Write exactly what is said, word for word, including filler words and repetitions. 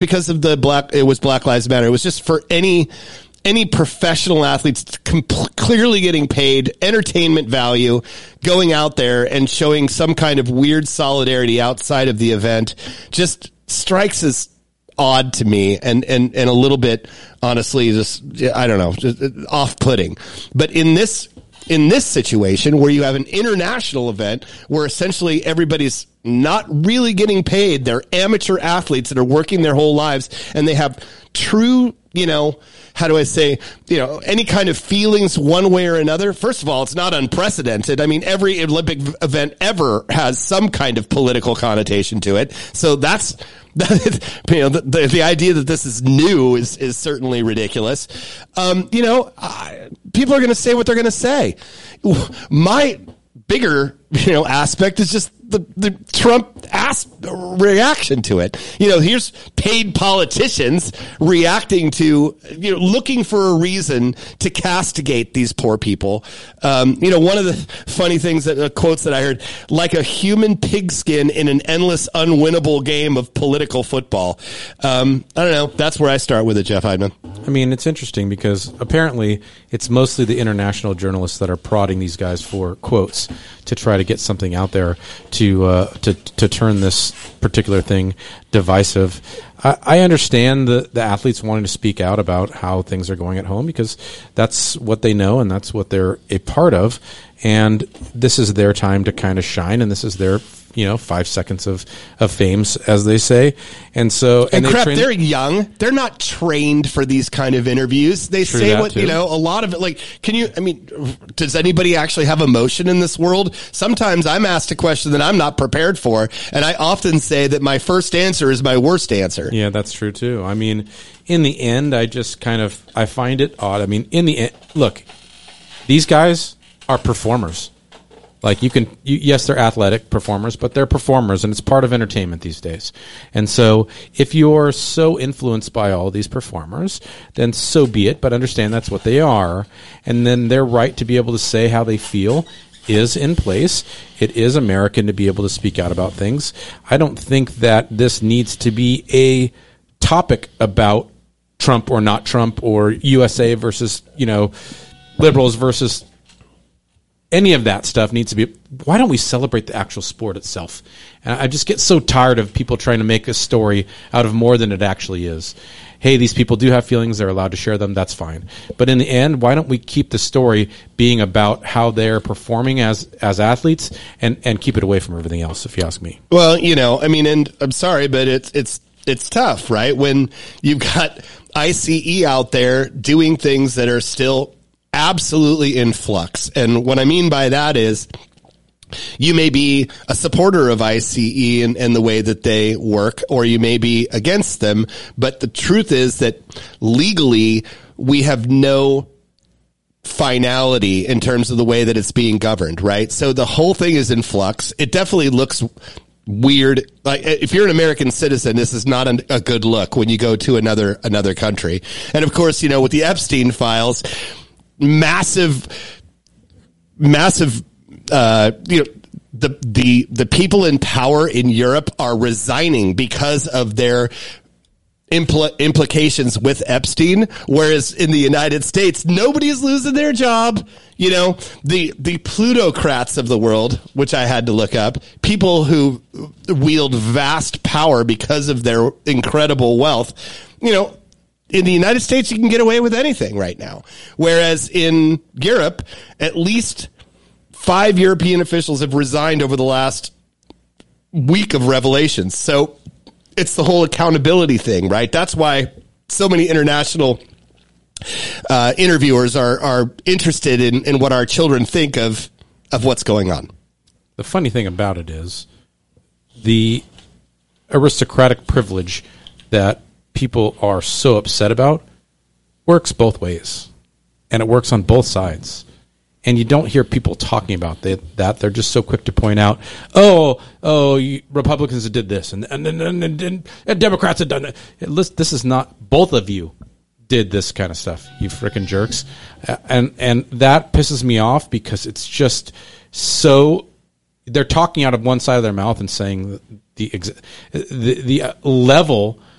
because of the black, it was Black Lives Matter. It was just for any, any professional athletes com- clearly getting paid entertainment value, going out there and showing some kind of weird solidarity outside of the event just strikes as odd to me and, and, and a little bit, honestly, just, I don't know, just off-putting. But in this, in this situation where you have an international event where essentially everybody's not really getting paid, they're amateur athletes that are working their whole lives and they have true, you know, how do I say, you know, any kind of feelings one way or another. First of all, it's not unprecedented. I mean, every Olympic event ever has some kind of political connotation to it. So that's, that, you know, the, the, the idea that this is new is, is certainly ridiculous. Um, you know, I, people are going to say what they're going to say. My bigger, you know, aspect is just the, the Trump ass reaction to it. You know, here's paid politicians reacting to, you know, looking for a reason to castigate these poor people. Um, you know, one of the funny things that uh, quotes that I heard, like a human pigskin in an endless, unwinnable game of political football. Um, I don't know. That's where I start with it, Jeff Heidman. I mean, it's interesting because apparently it's mostly the international journalists that are prodding these guys for quotes to try to get something out there to uh, to to turn this particular thing divisive. I, I understand the, the athletes wanting to speak out about how things are going at home because that's what they know and that's what they're a part of. And this is their time to kind of shine, and this is their, you know, five seconds of, of fame, as they say. And so, and, and they crap, train- they're young. They're not trained for these kind of interviews. They True say what, too. you know, a lot of it, like, can you, I mean, does anybody actually have emotion in this world? Sometimes I'm asked a question that I'm not prepared for, and I often say that my first answer is my worst answer. Yeah, that's true too. I mean, in the end, I just kind of, I find it odd. I mean, in the end, look, these guys are performers. Like you can, you, yes, they're athletic performers, but they're performers, and it's part of entertainment these days. And so, if you're so influenced by all these performers, then so be it. But understand that's what they are, and then their right to be able to say how they feel is in place. It is American to be able to speak out about things. I don't think that this needs to be a topic about Trump or not Trump or U S A versus, you know, liberals versus. Any of that stuff needs to be, why don't we celebrate the actual sport itself? And I just get so tired of people trying to make a story out of more than it actually is. Hey, these people do have feelings, they're allowed to share them, that's fine. But in the end, why don't we keep the story being about how they're performing as as athletes and, and keep it away from everything else, if you ask me. Well, you know, I mean, and I'm sorry, but it's, it's, it's tough, right? When you've got I C E out there doing things that are still absolutely in flux. And what I mean by that is you may be a supporter of I C E and, and the way that they work, or you may be against them. But the truth is that legally we have no finality in terms of the way that it's being governed, right? So the whole thing is in flux. It definitely looks weird. Like if you're an American citizen, this is not a, a good look when you go to another, another country. And of course, you know, with the Epstein files, massive, massive, uh, you know, the, the, the people in power in Europe are resigning because of their impl- implications with Epstein. Whereas in the United States, nobody is losing their job. You know, the, the plutocrats of the world, which I had to look up, people who wield vast power because of their incredible wealth, you know, in the United States, you can get away with anything right now. Whereas in Europe, at least five European officials have resigned over the last week of revelations. So it's the whole accountability thing, right? That's why so many international uh, interviewers are, are interested in, in what our children think of, of what's going on. The funny thing about it is the aristocratic privilege that people are so upset about works both ways, and it works on both sides. And you don't hear people talking about that. that. They're just so quick to point out, oh, oh, you, Republicans did this, and and, and, and, and, and Democrats have done it. This is not, both of you did this kind of stuff, you frickin' jerks. And, and that pisses me off because it's just so, they're talking out of one side of their mouth and saying the, the, the level